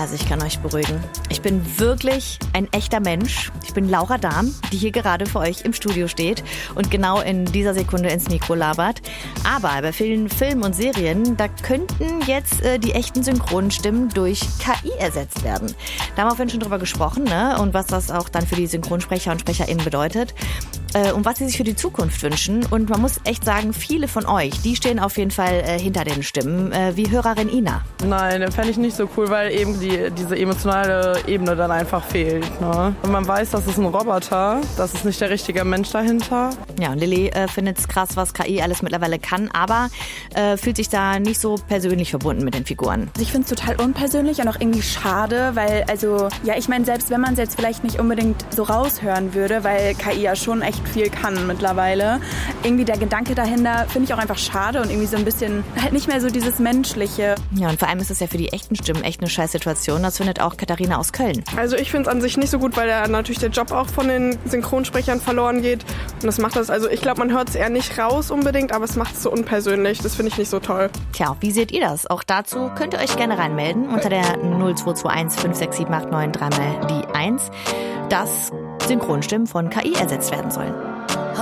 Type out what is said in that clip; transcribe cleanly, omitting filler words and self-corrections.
Also ich kann euch beruhigen. Ich bin wirklich ein echter Mensch. Ich bin Laura Dahm, die hier gerade für euch im Studio steht und genau in dieser Sekunde ins Mikro labert. Aber bei vielen Filmen und Serien, da könnten jetzt die echten Synchronstimmen durch KI ersetzt werden. Da haben wir vorhin schon drüber gesprochen, ne? Und was das auch dann für die Synchronsprecher und SprecherInnen bedeutet. Und was sie sich für die Zukunft wünschen. Und man muss echt sagen, viele von euch, die stehen auf jeden Fall hinter den Stimmen, wie Hörerin Ina. Nein, den fände ich nicht so cool, weil eben diese emotionale Ebene dann einfach fehlt. Ne? Und man weiß, das ist ein Roboter, das ist nicht der richtige Mensch dahinter. Ja, und Lilly findet es krass, was KI alles mittlerweile kann, aber fühlt sich da nicht so persönlich verbunden mit den Figuren. Ich finde es total unpersönlich und auch irgendwie schade, weil, ich meine, selbst wenn man es jetzt vielleicht nicht unbedingt so raushören würde, weil KI ja schon echt viel kann mittlerweile. Irgendwie der Gedanke dahinter finde ich auch einfach schade und irgendwie so ein bisschen halt nicht mehr so dieses Menschliche. Ja, und vor allem ist es ja für die echten Stimmen echt eine Scheißsituation. Das findet auch Katharina aus Köln. Also ich finde es an sich nicht so gut, weil natürlich der Job auch von den Synchronsprechern verloren geht. Und das macht das, also ich glaube, man hört es eher nicht raus unbedingt, aber es macht es so unpersönlich. Das finde ich nicht so toll. Tja, wie seht ihr das? Auch dazu könnt ihr euch gerne reinmelden unter der 0221 56789 dreimal die 1, dass Synchronstimmen von KI ersetzt werden sollen.